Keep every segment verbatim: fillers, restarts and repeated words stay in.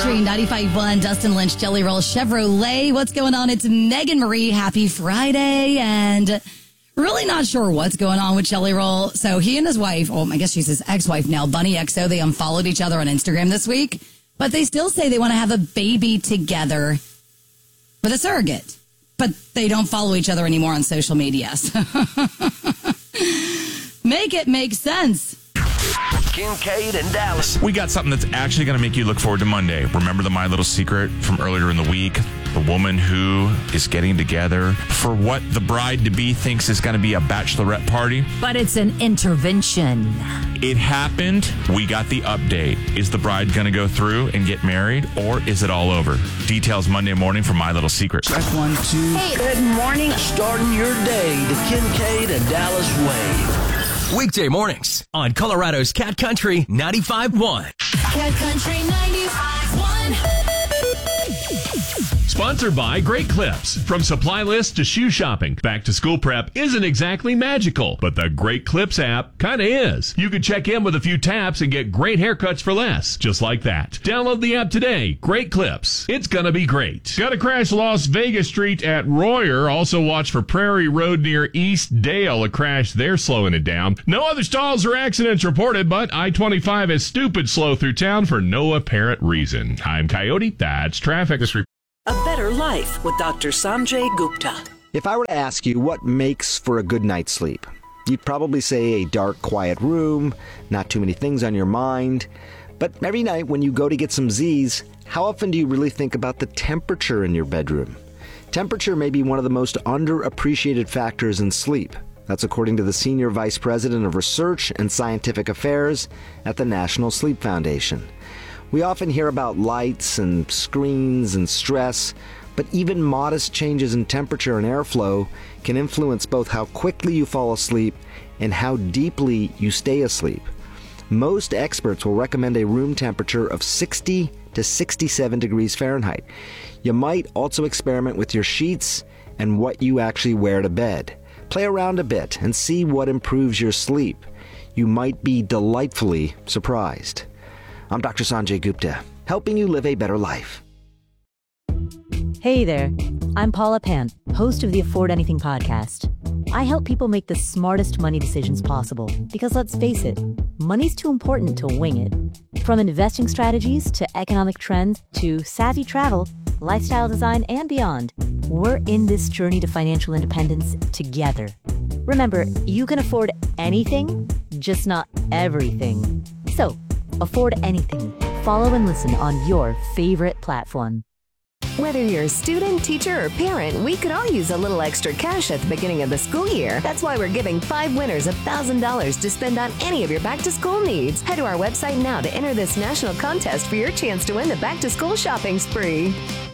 Country ninety-five point one, Dustin Lynch, Jelly Roll, Chevrolet. What's going on? It's Megan Marie. Happy Friday. And really not sure what's going on with Jelly Roll. So he and his wife, oh, I guess she's his ex-wife now, Bunny X O, they unfollowed each other on Instagram this week. But they still say they want to have a baby together with a surrogate. But they don't follow each other anymore on social media. So make it make sense. Kincaid and Dallas. We got something that's actually going to make you look forward to Monday. Remember the My Little Secret from earlier in the week? The woman who is getting together for what the bride-to-be thinks is going to be a bachelorette party. But it's an intervention. It happened. We got the update. Is the bride going to go through and get married, or is it all over? Details Monday morning from My Little Secret. Check one, two. Hey. Good morning. Starting your day the Kincaid and Dallas way. Weekday mornings on Colorado's Cat Country ninety-five point one. Cat Country ninety-five point one. Sponsored by Great Clips. From supply lists to shoe shopping, back to school prep isn't exactly magical, but the Great Clips app kinda is. You can check in with a few taps and get great haircuts for less, just like that. Download the app today. Great Clips. It's gonna be great. Gotta crash Las Vegas Street at Royer. Also watch for Prairie Road near East Dale. A crash there slowing it down. No other stalls or accidents reported, but I twenty-five is stupid slow through town for no apparent reason. I'm Coyote. That's traffic. This A Better Life with Doctor Sanjay Gupta. If I were to ask you what makes for a good night's sleep, you'd probably say a dark, quiet room, not too many things on your mind. But every night when you go to get some Z's, how often do you really think about the temperature in your bedroom? Temperature may be one of the most underappreciated factors in sleep. That's according to the Senior Vice President of Research and Scientific Affairs at the National Sleep Foundation. We often hear about lights and screens and stress, but even modest changes in temperature and airflow can influence both how quickly you fall asleep and how deeply you stay asleep. Most experts will recommend a room temperature of sixty to sixty-seven degrees Fahrenheit. You might also experiment with your sheets and what you actually wear to bed. Play around a bit and see what improves your sleep. You might be delightfully surprised. I'm Doctor Sanjay Gupta, helping you live a better life. Hey there, I'm Paula Pan, host of the Afford Anything podcast. I help people make the smartest money decisions possible because let's face it, money's too important to wing it. From investing strategies to economic trends to savvy travel, lifestyle design, and beyond, we're in this journey to financial independence together. Remember, you can afford anything, just not everything. So, afford anything. Follow and listen on your favorite platform. Whether you're a student, teacher, or parent, we could all use a little extra cash at the beginning of the school year. That's why we're giving five winners one thousand dollars to spend on any of your back-to-school needs. Head to our website now to enter this national contest for your chance to win the back-to-school shopping spree.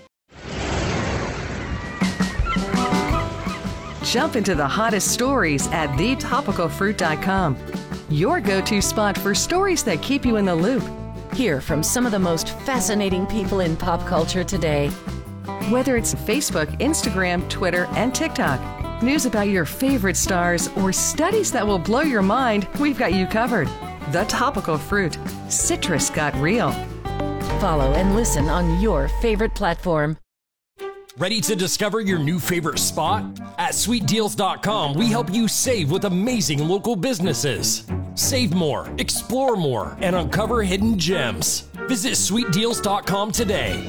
Jump into the hottest stories at the topical fruit dot com. Your go-to spot for stories that keep you in the loop. Hear from some of the most fascinating people in pop culture today. Whether it's Facebook, Instagram, Twitter, and TikTok, news about your favorite stars, or studies that will blow your mind, we've got you covered. The Topical Fruit. Citrus got real. Follow and listen on your favorite platform. Ready to discover your new favorite spot? At sweet deals dot com, we help you save with amazing local businesses. Save more, explore more, and uncover hidden gems. Visit sweet deals dot com today.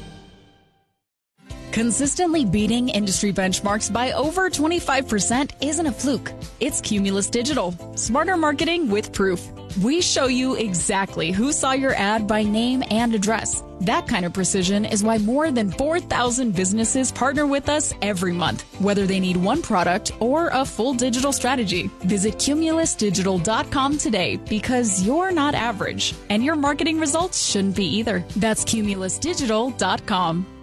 Consistently beating industry benchmarks by over twenty-five percent isn't a fluke. It's Cumulus Digital. Smarter marketing with proof. We show you exactly who saw your ad by name and address. That kind of precision is why more than four thousand businesses partner with us every month, whether they need one product or a full digital strategy. Visit Cumulus Digital dot com today because you're not average, and your marketing results shouldn't be either. That's Cumulus Digital dot com.